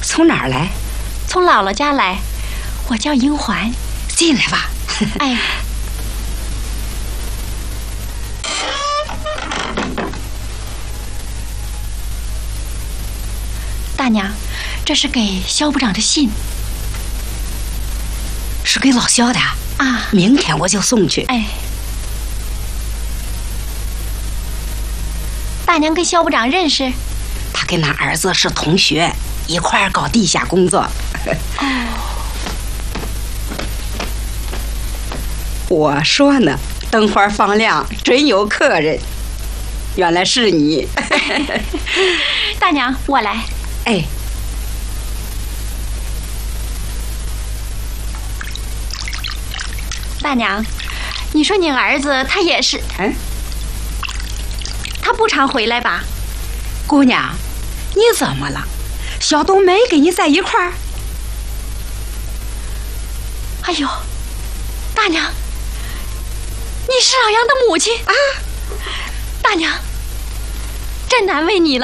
从哪儿来？ 从姥姥家来，我叫英环。 进来吧。 哎，大娘，这是给肖部长的信。 是给老肖的啊， 明天我就送去。 哎，大娘跟肖部长认识？ 他跟他儿子是同学，一块儿搞地下工作。 哦， 我说呢，灯花放亮，准有客人。原来是你。 大娘，我来。 哎， 大娘，你说您儿子他也是，他不常回来吧？ 姑娘，你怎么了？小东没跟你在一块儿？ 哎呦，大娘，你是老杨的母亲啊！大娘，真难为你了。